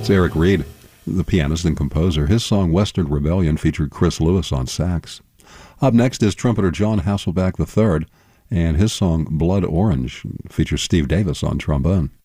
It's Eric Reed, the pianist and composer. His song Western Rebellion featured Chris Lewis on sax. Up next is trumpeter John Hasselback III, and his song Blood Orange features Steve Davis on trombone.